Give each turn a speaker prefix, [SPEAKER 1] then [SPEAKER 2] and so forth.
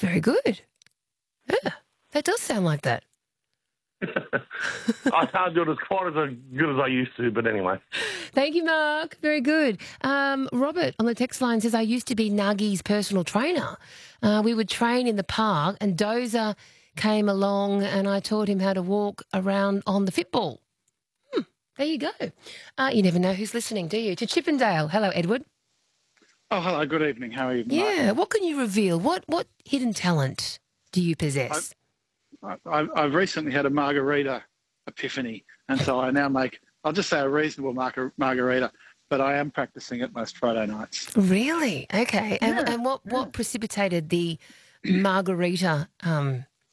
[SPEAKER 1] very good. Yeah, that does sound like that.
[SPEAKER 2] I can't do it quite as good as I used to, but anyway.
[SPEAKER 1] Thank you, Mark. Very good. Robert on the text line says, I used to be Nuggy's personal trainer. We would train in the park and Dozer came along and I taught him how to walk around on the fitball. There you go. You never know who's listening, do you? To Chippendale. Hello, Edward.
[SPEAKER 3] Oh, hello. Good evening. How are you, Mark?
[SPEAKER 1] Yeah. What can you reveal? What hidden talent do you possess?
[SPEAKER 3] I've recently had a margarita epiphany, and so I now make, I'll just say a reasonable margarita, but I am practicing it most Friday nights.
[SPEAKER 1] Really? Okay.
[SPEAKER 3] Yeah.
[SPEAKER 1] And what precipitated the margarita